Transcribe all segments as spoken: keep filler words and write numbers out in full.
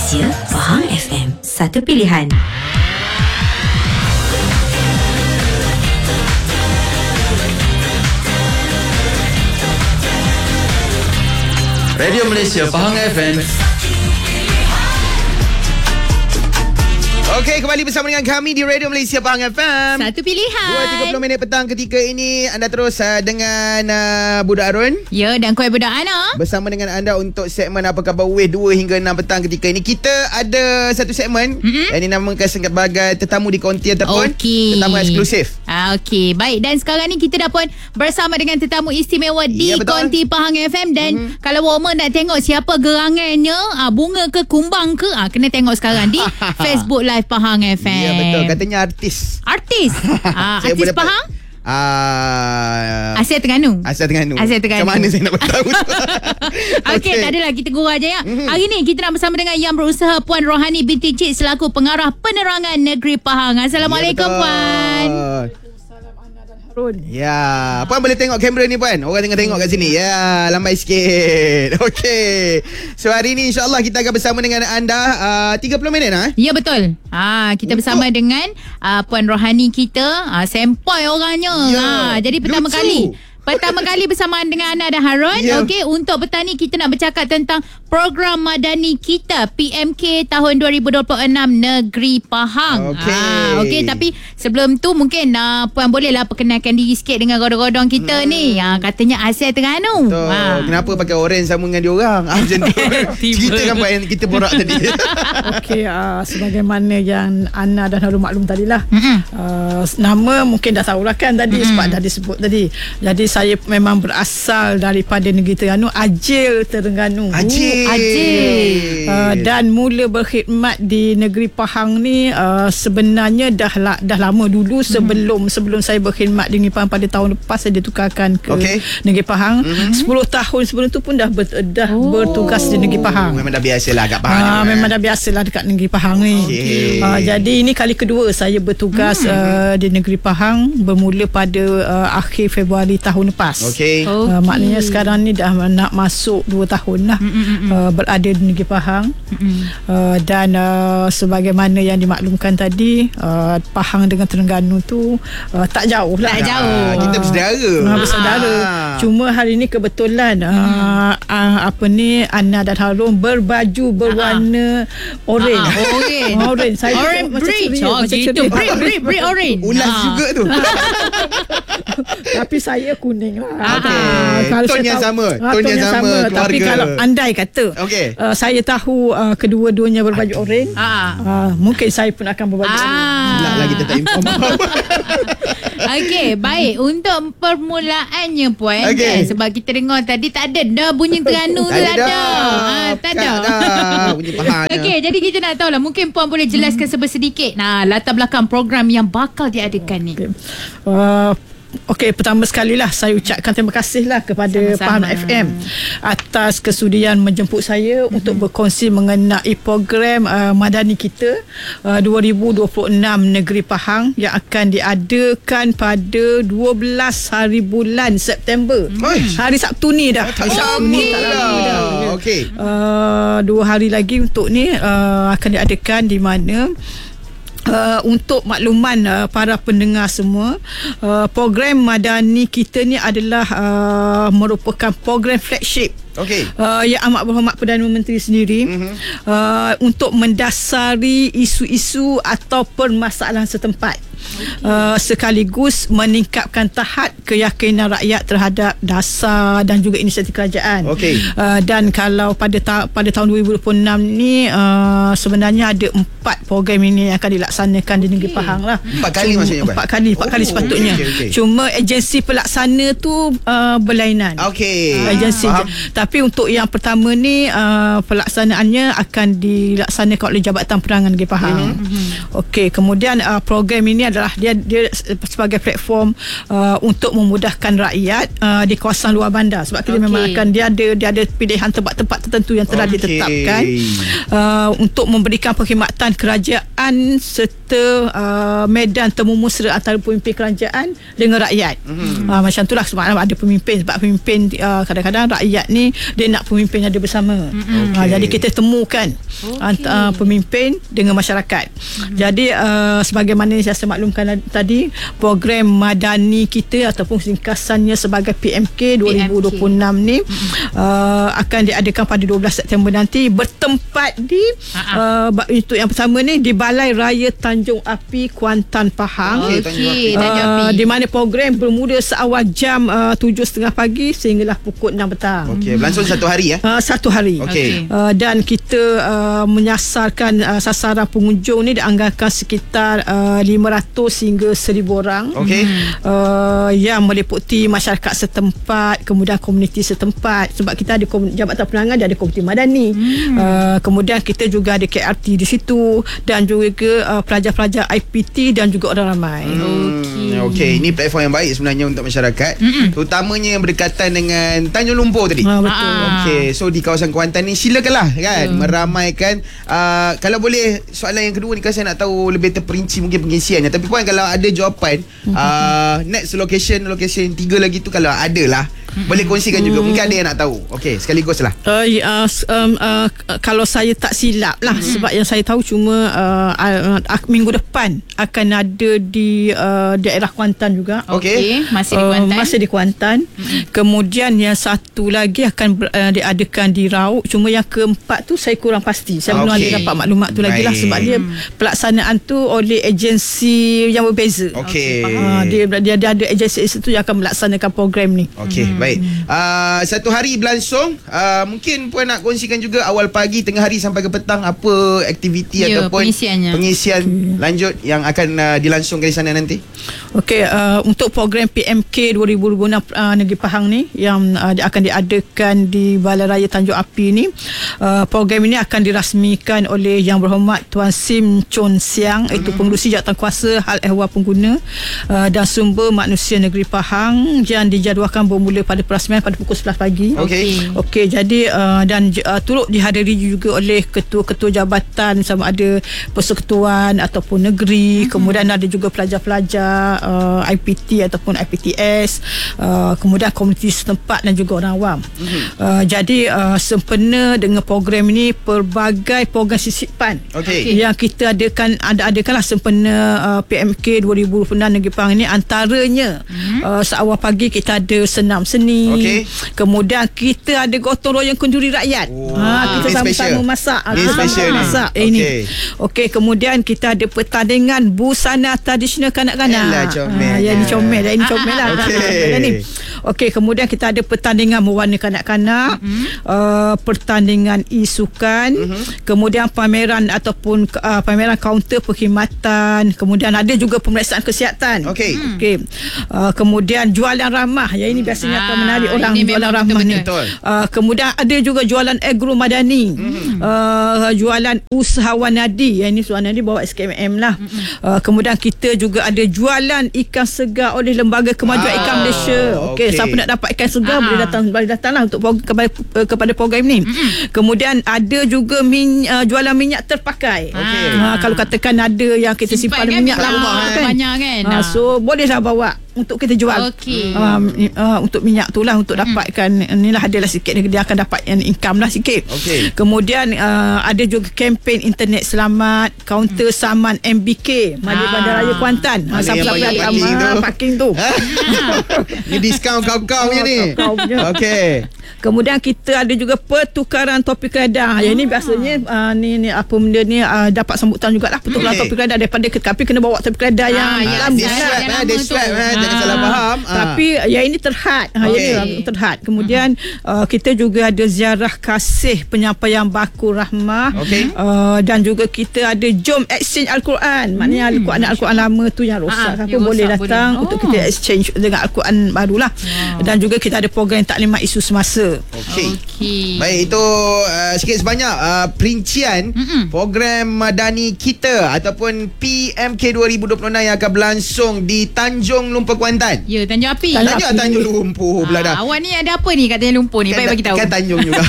Malaysia, Pahang F M, satu pilihan. Radio Malaysia, Pahang F M. Okey, kembali bersama dengan kami di Radio Malaysia Pahang F M. Satu pilihan. dua tiga puluh minit petang ketika ini anda terus uh, dengan uh, Budak Arun. Ya, dan Kuih Budak Ana. Bersama dengan anda untuk segmen Apa Khabar Weh dua hingga enam petang ketika ini. Kita ada satu segmen mm-hmm. yang dinamakan sebagai Tetamu di Konti ataupun okay. Tetamu Eksklusif. Ah, Okey, baik. Dan sekarang ni kita dah pun bersama dengan tetamu istimewa di ya, Konti Pahang F M. Dan mm-hmm. kalau Woma nak tengok siapa gerangannya, ah, bunga ke kumbang ke, ah, kena tengok sekarang di Facebook Live Pahang F M. Ya, betul. Katanya artis. Artis? ah, artis Pahang? Uh, Asia Terengganu. Asia Terengganu. Asia Terengganu. Macam mana saya nak beritahu? Okey, okay, tak adalah, kita gurau aja ya. Mm-hmm. Hari ni kita nak bersama dengan Yang Berusaha Puan Rohani binti Cik selaku pengarah penerangan negeri Pahang. Assalamualaikum ya, Puan. Ya, Puan boleh tengok kamera ni Puan. Orang tengah tengok kat sini. Ya, lambai sikit. Okey. So hari ni insya-Allah kita akan bersama dengan anda uh, tiga puluh minit ah. Ya, betul. Ah, kita Untuk. bersama dengan uh, Puan Rohani kita, uh, sempoi orangnya. Ya, ah, jadi pertama lucu. kali Pertama kali bersamaan dengan Ana dan Harun. Yeah. Okey, untuk petang ni kita nak bercakap tentang program madani kita P M K tahun dua ribu dua puluh enam Negeri Pahang. Okey. Ah, okey, tapi sebelum tu mungkin uh, Puan bolehlah perkenalkan diri sikit dengan godong-godong kita hmm. ni. Ah, katanya Asia Terengganu. Ah. Kenapa pakai oren sama dengan dia orang? Ah, macam tu. Ceritakan Puan yang kita borak tadi. Okey, uh, sebagaimana yang Ana dan Harun maklum tadilah. Mm-hmm. Uh, nama mungkin dah tahulah kan tadi mm-hmm. sebab dah disebut tadi. Jadi saya memang berasal daripada negeri Terengganu, Ajil Terengganu. Ajil. Ajil. Uh, dan mula berkhidmat di negeri Pahang ni uh, sebenarnya dah la, dah lama dulu sebelum hmm. sebelum saya berkhidmat di negeri Pahang pada tahun lepas saya ditukarkan ke okay. negeri Pahang. Hmm. sepuluh tahun sebelum tu pun dah ber, dah oh. bertugas di negeri Pahang. Memang dah biasalah kat Pahang. Uh, memang dah biasalah dekat negeri Pahang ni. Okay. Uh, jadi ini kali kedua saya bertugas hmm. uh, di negeri Pahang bermula pada uh, akhir Februari tahun lepas. Okey. Uh, okay. Maknanya sekarang ni dah nak masuk dua tahun lah uh, berada di negeri Pahang. Uh, dan uh, sebagaimana yang dimaklumkan tadi, uh, Pahang dengan Terengganu tu uh, tak jauh lah. Tak jauh. Uh, kita bersaudara. Uh, bersaudara. Ah. Cuma hari ni kebetulan uh, uh, apa ni Ana dan Harun berbaju berwarna uh-huh. oren. Uh-huh. Oren. Oren. Saya oren bridge. Oh gitu. Bridge, bridge, bridge oren. Ulas uh. juga tu. Tapi saya kuning lah. Okay. Ah, Ton yang sama. Ah, Ton yang sama. Keluarga. Tapi kalau andai kata okay. uh, saya tahu uh, kedua-duanya berbaju oren, ah. uh, mungkin saya pun akan berbaju oren. Ah. Nak lah kita tak inform. Okey, baik. Untuk permulaannya Puan, okay. kan, sebab kita dengar tadi tak ada dah bunyi Terengganu tu, tak ada. Ah, tak ada. Bunyi Pahang. Okey, jadi kita nak tahu lah, mungkin Puan boleh jelaskan hmm. sebersedikit nah latar belakang program yang bakal diadakan ni. Okay. Uh, Okey, pertama sekali lah saya ucapkan terima kasih lah kepada Pahang F M atas kesudian menjemput saya mm-hmm. untuk berkongsi mengenai program uh, madani kita uh, dua ribu dua puluh enam Negeri Pahang yang akan diadakan pada dua belas hari bulan September. Mm-hmm. Hari Sabtu ni dah. Hari Sabtu ni tak lama dah. Okey. Uh, dua hari lagi untuk ni uh, akan diadakan di mana Uh, untuk makluman uh, para pendengar semua, uh, program madani kita ni adalah uh, merupakan program flagship okay. uh, yang amat berhormat Perdana Menteri sendiri mm-hmm. uh, untuk mendasari isu-isu atau permasalahan setempat. Okay. Uh, sekaligus meningkatkan tahap keyakinan rakyat terhadap dasar dan juga inisiatif kerajaan. Okay. Uh, dan kalau pada ta- pada tahun dua ribu dua puluh enam ni uh, sebenarnya ada empat program ini yang akan dilaksanakan di negeri okay. Pahang lah. Empat kali Cuma, maksudnya? Empat kali, empat oh, kali sepatutnya. Okay, okay. Cuma agensi pelaksana tu uh, berlainan. Okey. Uh, agensi. Faham. Tapi untuk yang pertama ni uh, pelaksanaannya akan dilaksanakan oleh Jabatan Penerangan Negeri Pahang. Mm-hmm. Okey, kemudian uh, program ini adalah dia dia sebagai platform uh, untuk memudahkan rakyat uh, di kawasan luar bandar, sebab kita okay. memang akan dia ada dia ada pilihan tempat-tempat tertentu yang telah okay. ditetapkan uh, untuk memberikan perkhidmatan kerajaan serta uh, medan temu mesra antara pemimpin kerajaan dengan rakyat. Mm-hmm. Uh, macam itulah sebab ada pemimpin, sebab pemimpin uh, kadang-kadang rakyat ni dia nak pemimpin ada bersama. Mm-hmm. Uh, jadi kita temukan okay. antara uh, pemimpin dengan masyarakat. Mm-hmm. Jadi uh, sebagaimana yang saya maklumkan tadi, program madani kita ataupun ringkasannya sebagai P M K dua ribu dua puluh enam ni mm-hmm. uh, akan diadakan pada dua belas September nanti, bertempat di uh, untuk yang pertama ni di Balai Raya Tanjung Api Kuantan Pahang. Okey, uh, di mana program bermula seawal jam uh, tujuh tiga puluh pagi sehinggalah pukul enam petang. Okey, berlangsung satu hari ya. Uh, satu hari. Okey. Uh, dan kita uh, menyasarkan uh, sasaran pengunjung ni dianggarkan sekitar uh, lima ratus hingga seribu orang. Okey. Uh, yang meliputi masyarakat setempat, kemudian komuniti setempat, sebab kita ada kom- Jabatan Penerangan, dia ada komuniti madani. Hmm. Uh, kemudian kita juga ada K R T di situ dan juga uh, pelajar-pelajar I P T dan juga orang ramai. Hmm. Okey. Okey, ini platform yang baik sebenarnya untuk masyarakat, mm-hmm. terutamanya yang berdekatan dengan Tanjung Lumpur tadi. Ha, betul. Okey, so di kawasan Kuantan ni silakanlah kan hmm. meramaikan. Uh, kalau boleh, soalan yang kedua ni kan saya nak tahu lebih terperinci mungkin pengisiannya, tapi puan kalau ada jawapan mm-hmm. uh, next location location tiga lagi tu kalau ada lah, mm-hmm. boleh kongsikan juga, mungkin ada yang nak tahu. Okey, sekaligus lah. Uh, uh, um, uh, kalau saya tak silap lah, mm-hmm. sebab yang saya tahu cuma uh, uh, uh, minggu depan akan ada di uh, daerah Kuantan juga. Okey, masih di Kuantan. Uh, masih di Kuantan. Mm-hmm. Kemudian yang satu lagi akan ber, uh, diadakan di Rauk. Cuma yang keempat tu saya kurang pasti. Saya okay. belum ada dapat maklumat tu lagi lah, sebab dia pelaksanaan tu oleh agensi yang berbeza. Okey. Uh, dia, dia dia ada agensi itu yang akan melaksanakan program ni. Okey, hmm. baik. Uh, satu hari berlangsung. Uh, mungkin puan nak kongsikan juga awal pagi, tengah hari sampai ke petang apa aktiviti ya, ataupun pengisiannya. pengisian okay. lanjut yang akan uh, dilangsungkan di sana nanti. Okey, uh, untuk program P M K dua ribu dua puluh enam uh, Negeri Pahang ni yang uh, akan diadakan di Balai Raya Tanjung Api ni, uh, program ini akan dirasmikan oleh Yang Berhormat Tuan Sim Chon Siang, mm-hmm. iaitu Pengerusi Jawatankuasa Hal Ehwal Pengguna uh, dan Sumber Manusia Negeri Pahang, yang dijadualkan bermula pada perasmian pada pukul sebelas pagi. Okey. Okey, jadi uh, dan uh, turut dihadiri juga oleh ketua-ketua jabatan, sama ada persekutuan ataupun negeri, mm-hmm. kemudian ada juga pelajar-pelajar uh, I P T ataupun I P T S, uh, kemudian komuniti setempat dan juga orang awam. Mm-hmm. Uh, jadi uh, sempena dengan program ini, pelbagai program sisipan okay. yang kita adakan ada adakanlah sempena uh, P M K dua ribu dua puluh enam Negeri Pahang ini. Antaranya mm-hmm. uh, seawal pagi kita ada senam seni, okay. kemudian kita ada gotong royong kenduri rakyat. Oh. Ha, kita sama-sama masak. Ini special ni. Masak okay. ini. Okey, kemudian kita ada pertandingan busana tradisional kanak-kanak. Elah, comel. Ha, yang ni comel, yang ni comel lah. Okey. Okey, kemudian kita ada pertandingan mewarna kanak-kanak, mm-hmm. uh, pertandingan e-sukan, mm-hmm. kemudian pameran ataupun uh, pameran kaunter perkhidmatan, kemudian ada juga pemeriksaan kesihatan. Okey. Mm. Okey. Uh, kemudian jualan ramah, yang ini biasanya ah, akan menarik orang jualan ramah ni. Uh, kemudian ada juga jualan agro madani, mm-hmm. uh, jualan usahawan nadi, yang ini usahawan nadi bawa S K M M lah. Mm-hmm. Uh, kemudian kita juga ada jualan ikan segar oleh Lembaga Kemajuan ah, Ikan Malaysia. Okey, okay. Siapa nak dapat ikan segar ah. boleh datang boleh datanglah untuk kepada kepada program ni. Mm-hmm. Kemudian ada juga min, uh, jualan minyak terpakai. Okay. Uh, kalau katakan ada yang kita simpan, simpan kan, minyak lama kan. Banyak kan. Uh, so bolehlah bawa untuk kita jual. Okay. Uh, uh, untuk minyak tu lah, untuk mm-hmm. dapatkan inilah adalah sikit dia akan dapat income lah sikit. Okay. Kemudian uh, ada juga kempen internet selamat, kaunter mm. saman M B K Madi ah. Bandaraya Kuantan. Ha, siapa-siapa yang parking tu. Parking tu. Ni diskaun kau-kau punya ni. Okey. Kemudian kita ada juga pertukaran topi keledar. Yang ni biasanya uh, ni ni apa benda ni uh, dapat sambutan jugalah pertukaran okay. topi keledar daripada, tapi kena bawa topi keledar yang lama. Dia strap, dia strap jangan salah faham. Ah. Tapi yang ini terhad. Ha, Okey. yang ini terhad. Kemudian uh, kita juga ada ziarah kasih penyampaian baku rahmah. Okey. Uh, dan juga kita ada jom exchange Al-Quran. Maknanya Hmm. Al-Quran Al-Quran lama tu yang rosak Ah, apa yang boleh rosak datang boleh. untuk Oh. kita exchange dengan Al-Quran barulah. Wow. Dan juga kita ada program taklimat isu semasa. Okey. Okey. Baik, itu uh, sikit sebanyak uh, perincian Mm-mm. program Madani Kita ataupun P M K dua ribu dua puluh enam yang akan berlangsung di Tanjung Lumpur, Kuantan. Ya, Tanjung Api. Tanjung Tanjung Api. Tanjung Lumpur pula dah. Ah, awak ni ada apa ni katanya lumpur ni? Baik bagi tahu. Kan Tanjung juga.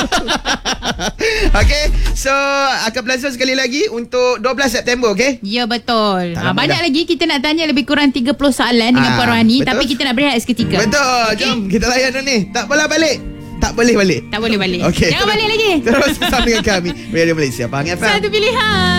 Okey, so akan berlangsung sekali lagi untuk dua belas September, okey? Ya, betul. Tak Ha, lama banyak dah. lagi kita nak tanya lebih kurang tiga puluh soalan dengan Ah, Puan Rohani, betul. tapi kita nak berehat seketika. Betul. Okey? Jom kita layan dulu ni. Tak boleh balik. Tak boleh balik. Tak boleh balik. Okey. Jangan balik lagi. Terus bersama dengan kami Radio Malaysia Pahang F M. Satu pilihan.